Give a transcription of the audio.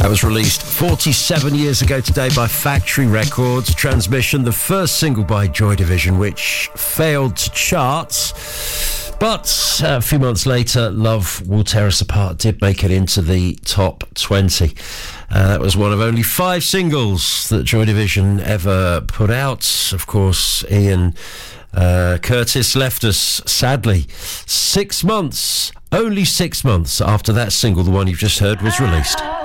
That was released 47 years ago today by Factory Records. Transmission, the first single by Joy Division, which failed to chart. But a few months later, Love Will Tear Us Apart did make it into the top 20. That was one of only 5 singles that Joy Division ever put out. Of course, Ian Curtis left us, sadly, 6 months, only 6 months after that single, the one you've just heard, was released.